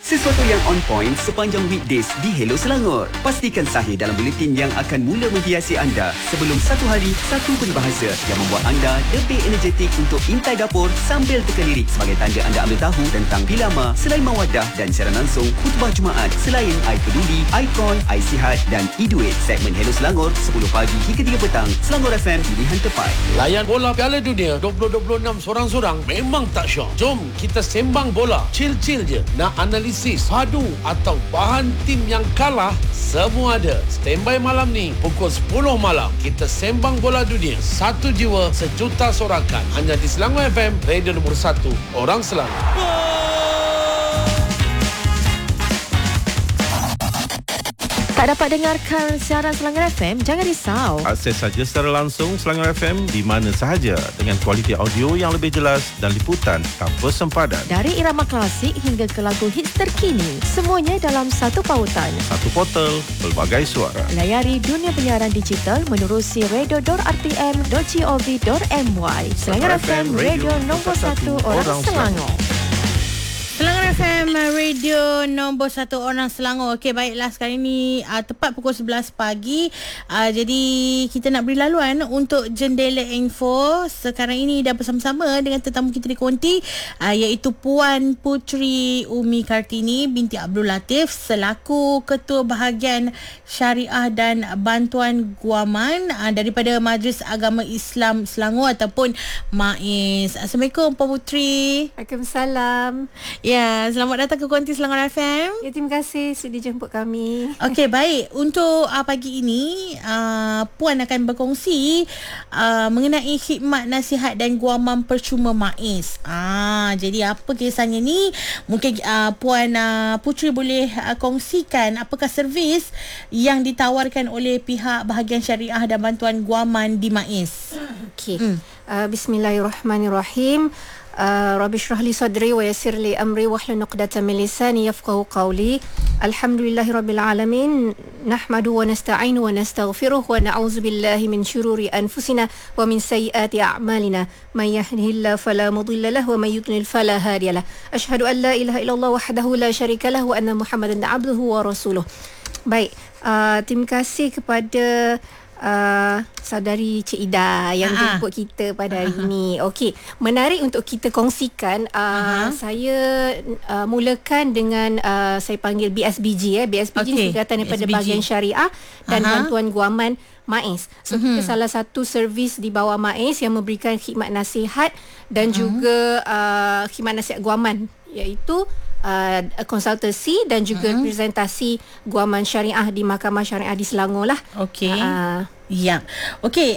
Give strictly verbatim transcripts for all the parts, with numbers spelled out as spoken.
Sesuatu yang on point sepanjang weekdays di Hello Selangor. Pastikan sahih dalam buletin yang akan mula menghiasi anda sebelum satu hari, satu peribahasa yang membuat anda lebih energetik untuk intai dapur sambil teka lirik sebagai tanda anda ambil tahu tentang Pilama, Selain Mawadah dan siaran langsung khutbah Jumaat selain I Peduli, Ikon, I Sihat dan iDuit. Segmen Hello Selangor sepuluh pagi hingga tiga petang. Selangor F M, pilihan tepat. Layan bola Piala Dunia dua ribu dua puluh enam sorang-sorang memang tak syok. Jom kita sembang bola. Chill-chill je. Nak analisis, padu atau bahan tim yang kalah, semua ada. Standby malam ni pukul sepuluh malam. Kita sembang bola dunia. Satu jiwa, sejuta sorakan. Hanya di Selangor F M, radio nombor satu orang Selangor. Tak dapat dengarkan siaran Selangor F M? Jangan risau. Akses saja secara langsung Selangor F M di mana sahaja dengan kualiti audio yang lebih jelas dan liputan tanpa sempadan. Dari irama klasik hingga ke lagu hits terkini, semuanya dalam satu pautan. Satu portal, pelbagai suara. Layari dunia penyiaran digital menerusi radio dot r t m dot gov dot m y. Selangor F M, radio nombor satu orang Selangor. Selangor F M, radio nombor satu orang Selangor. Okey, baiklah, sekarang ini uh, tepat pukul sebelas pagi. Uh, jadi kita nak beri laluan untuk Jendela Info. Sekarang ini dah bersama-sama dengan tetamu kita di konti, uh, iaitu Puan Puteri Umi Kartini binti Abdul Latif selaku Ketua Bahagian Syariah dan Bantuan Guaman uh, daripada Majlis Agama Islam Selangor ataupun MAIS. Assalamualaikum Puan Puteri. Waalaikumsalam. Ya, selamat datang ke konti Selangor F M. Ya, terima kasih sudi jemput kami. Okey, baik. Untuk uh, pagi ini, uh, Puan akan berkongsi uh, mengenai khidmat nasihat dan guaman percuma MAIS. Ah, jadi apa kisahnya ni? Mungkin uh, Puan uh, Puteri boleh uh, kongsikan apakah servis yang ditawarkan oleh pihak bahagian syariah dan bantuan guaman di MAIS. Okey. Hmm. Uh, Bismillahirrahmanirrahim. Uh, Rabbi shrah li sadri wa yassir li amri wahlul 'uqdatam min lisani yafqahu qawli. Alhamdulillahirabbil alamin. Nahmadu wa nasta'inu wa nastaghfiruh wa na'udzu billahi min shururi anfusina wa min sayyiati a'malina. May yahdihillahu fala mudilla lahu wa may yudlil fala hadiyalah. Asyhadu an la ilaha illallah wahdahu la syarika lahu wa anna Muhammadan 'abduhu wa rasuluh. Baik, uh, terima kasih kepada Uh, saudari Cik Ida yang uh-huh. jemput kita pada hari uh-huh. ini. Okey, menarik untuk kita kongsikan. uh, uh-huh. Saya uh, mulakan dengan uh, saya panggil B S B G. eh. B S B G okay. singkatan daripada B S B G. Bahagian Syariah dan uh-huh. Bantuan Guaman MAIS. So uh-huh. kita salah satu servis di bawah MAIS yang memberikan khidmat nasihat dan uh-huh. juga uh, khidmat nasihat guaman, iaitu Uh, konsultasi dan juga uh-huh. presentasi guaman syariah di Mahkamah Syariah di Selangor lah. Okey. Uh, ya. Okey,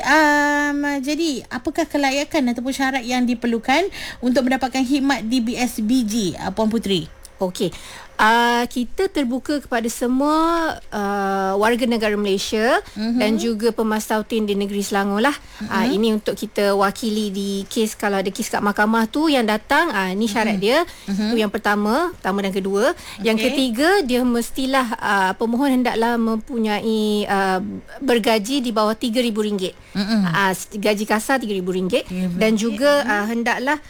um, jadi apakah kelayakan ataupun syarat yang diperlukan untuk mendapatkan khidmat di B S B G, uh, Puan Puteri? Okey. Uh, kita terbuka kepada semua uh, warga negara Malaysia uh-huh. dan juga pemastautin di negeri Selangor lah. Uh-huh. Uh, ini untuk kita wakili di kes, kalau ada kes kat mahkamah tu yang datang, uh, ni syarat uh-huh. dia. Uh-huh. Itu yang pertama, pertama dan kedua. Okay. Yang ketiga, dia mestilah uh, pemohon hendaklah mempunyai uh, bergaji di bawah tiga ribu ringgit. Uh-huh. Uh, gaji kasar tiga ribu ringgit dan juga uh, hendaklah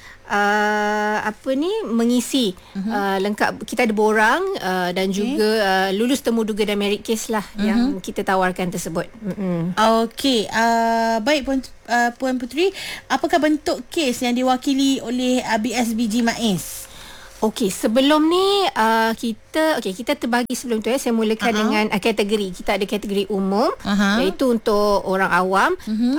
Uh, apa ni mengisi uh-huh. uh, lengkap, kita ada borang uh, dan okay. juga uh, lulus temu duga dan merit case lah uh-huh. yang kita tawarkan tersebut. Uh-huh. Okey, uh, baik Puan, uh, Puan Puteri, apakah bentuk kes yang diwakili oleh uh, B S B G MAIS? Okey, sebelum ni uh, kita okey kita terbagi sebelum tu ya, saya mulakan uh-huh. dengan uh, kategori. Kita ada kategori umum uh-huh. iaitu untuk orang awam. Uh-huh.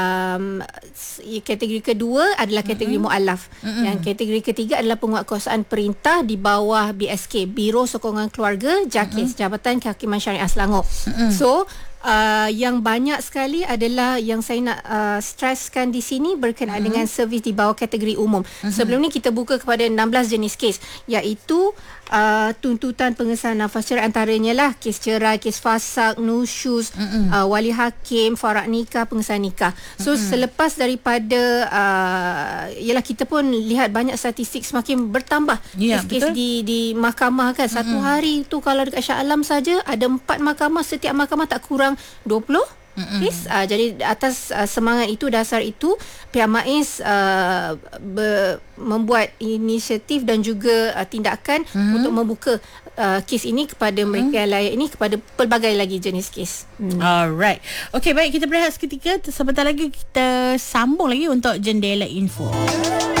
Um, kategori kedua adalah kategori uh-huh. mualaf. Uh-huh. Yang kategori ketiga adalah penguatkuasaan perintah di bawah B S K, Biro Sokongan Keluarga JAKIS, uh-huh. Jabatan Kehakiman Syariah Selangor. Uh-huh. So Uh, yang banyak sekali adalah yang saya nak uh, stresskan di sini berkenaan uh-huh. dengan servis di bawah kategori umum. Uh-huh. Sebelum ni kita buka kepada enam belas jenis kes, iaitu uh, tuntutan pengesahan nafas cerai, antaranya lah kes cerai, kes fasak, nusyuz, uh-huh. uh, wali hakim, farak nikah, pengesahan nikah. So uh-huh. selepas daripada uh, ialah kita pun lihat banyak statistik semakin bertambah yeah, kes-kes di di mahkamah kan. Satu uh-huh. hari tu kalau dekat Shah Alam saja ada empat mahkamah, setiap mahkamah tak kurang dua puluh Kes. Uh, jadi atas uh, semangat itu, dasar itu, pihak MAIS uh, ber, membuat inisiatif dan juga uh, tindakan mm-hmm. untuk membuka uh, kes ini kepada mm-hmm. mereka yang layak ini kepada pelbagai lagi jenis kes. Hmm. Alright. Okey, baik, kita berehat seketika. Sebentar lagi kita sambung lagi untuk Jendela Info.